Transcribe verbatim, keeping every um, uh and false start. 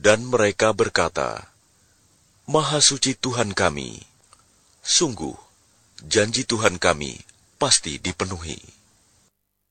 Dan mereka berkata, Maha suci Tuhan kami, sungguh, janji Tuhan kami pasti dipenuhi.